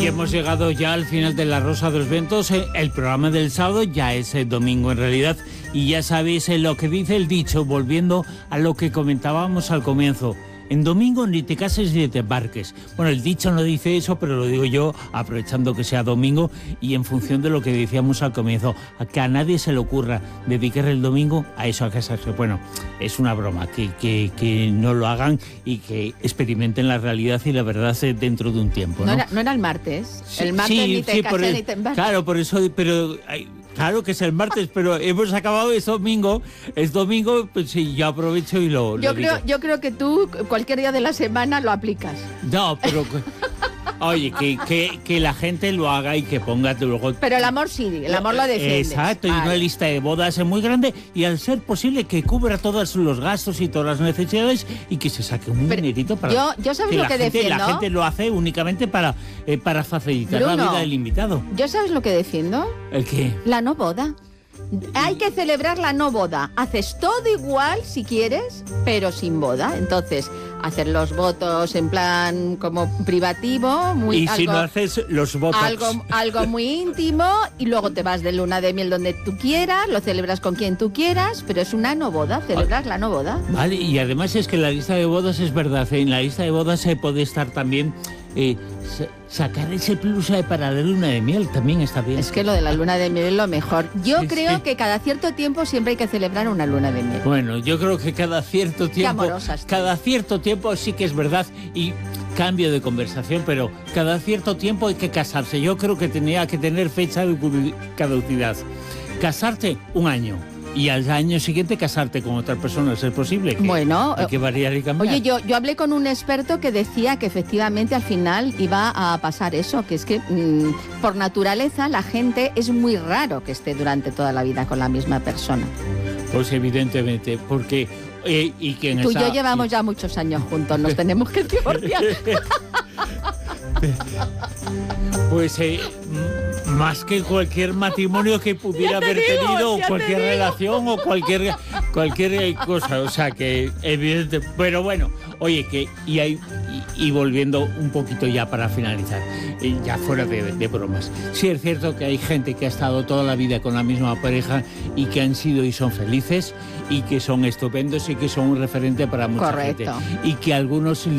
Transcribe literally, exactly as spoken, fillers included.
Y hemos llegado ya al final de La Rosa de los Vientos. El programa del sábado ya es el domingo en realidad. Y ya sabéis lo que dice el dicho, volviendo a lo que comentábamos al comienzo. En domingo ni te cases ni te embarques. Bueno, el dicho no dice eso, pero lo digo yo, aprovechando que sea domingo y en función de lo que decíamos al comienzo, a que a nadie se le ocurra dedicar el domingo a eso, a casarse. Bueno, es una broma, que, que, que no lo hagan y que experimenten la realidad y la verdad dentro de un tiempo, ¿no? No era, no era el martes. Sí, el martes sí, ni te sí, cases por, ni te embarques. Claro, por eso, pero... Ay, claro que es el martes, pero hemos acabado, es domingo, es domingo, pues sí, yo aprovecho y lo, Yo lo creo, digo. yo creo que tú cualquier día de la semana lo aplicas. No, pero... Oye, que, que, que la gente lo haga y que ponga luego... Pero el amor sí, el amor lo defiendes. Exacto, y vale. una lista de bodas muy grande y al ser posible que cubra todos los gastos y todas las necesidades y que se saque un Pero dinerito para... yo- yo ¿sabes lo la que gente, defiendo? La gente lo hace únicamente para, eh, para facilitar Bruno, la vida del invitado. ¿Yo sabes lo que defiendo? ¿El qué? La no boda. Hay que celebrar la no boda. Haces todo igual si quieres, pero sin boda. Entonces, hacer los votos en plan como privativo, muy Y algo, si no haces los votos... algo, algo muy íntimo, y luego te vas de luna de miel donde tú quieras, lo celebras con quien tú quieras, pero es una no boda, celebras la no boda. Vale, y además es que en la lista de bodas es verdad, ¿eh? En la lista de bodas se puede estar también... Eh, sa- sacar ese plus eh, para la luna de miel también está bien. Es que lo de la luna de miel es lo mejor. Yo Sí, creo sí. que cada cierto tiempo siempre hay que celebrar una luna de miel. Bueno, yo creo que cada cierto tiempo, amorosas, tío. cada cierto tiempo sí que es verdad y cambio de conversación, pero cada cierto tiempo hay que casarse. Yo creo que tenía que tener fecha de cu- caducidad. Casarte un año y al año siguiente casarte con otra persona, ¿es posible? Que Bueno, hay que variar y cambiar. Oye, yo, yo hablé con un experto que decía que efectivamente al final iba a pasar eso, que es que mmm, por naturaleza la gente es muy raro que esté durante toda la vida con la misma persona. Pues evidentemente, porque eh, y quien Tú y está- yo llevamos ya muchos años juntos, nos tenemos que divorciar. Pues eh, m- más que cualquier matrimonio que pudiera Ya te haber digo, tenido, ya te cualquier digo. relación o cualquier cualquier eh, cosa, o sea que evidente, pero bueno, oye que y hay y, y volviendo un poquito ya para finalizar, eh, ya fuera de, de bromas, sí es cierto que hay gente que ha estado toda la vida con la misma pareja y que han sido y son felices y que son estupendos y que son un referente para mucha Correcto. gente y que algunos